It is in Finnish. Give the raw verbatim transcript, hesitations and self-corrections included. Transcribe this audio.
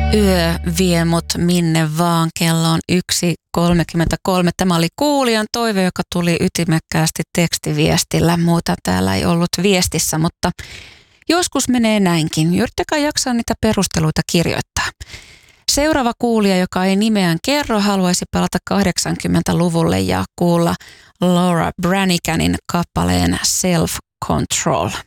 Yö vie mut minne vaan. Kello on yksi kolmekymmentäkolme. Tämä oli kuulijan toive, joka tuli ytimekkäästi tekstiviestillä. Muuta täällä ei ollut viestissä, mutta joskus menee näinkin. Yrittäkää jaksaa niitä perusteluita kirjoittaa. Seuraava kuulija, joka ei nimeään kerro, haluaisi palata kahdeksankymmentäluvulle ja kuulla Laura Braniganin kappaleen Self Control.